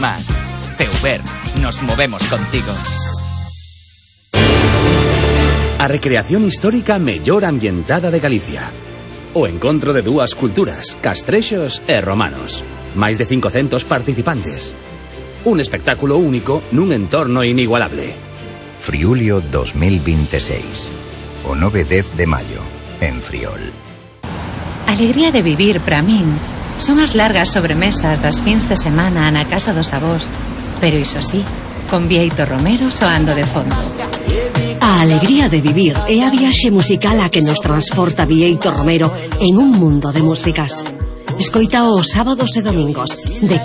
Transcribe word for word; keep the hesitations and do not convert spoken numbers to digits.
más. Ceuber, nos movemos contigo. A recreación histórica mellor ambientada de Galicia. O encontro de dúas culturas, castrexos e romanos. Máis de cincocentos participantes. Un espectáculo único nun entorno inigualable. Friulio dos mil veintiséis. O nove e dez de maio, en Friol. A alegría de vivir, para min, son as largas sobremesas das fins de semana na casa dos avós. Pero iso sí, con Bieito Romero soando de fondo. A alegría de vivir é a viaxe musical a que nos transporta Bieito Romero en un mundo de músicas. Escoita os sábados e domingos de